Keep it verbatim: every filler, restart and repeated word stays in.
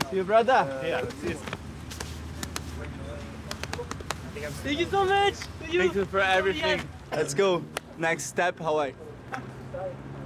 See you, brother. Yeah. See you. Thank you so much. Thank you, Thank you for everything. Let's go. Next step, Hawaii.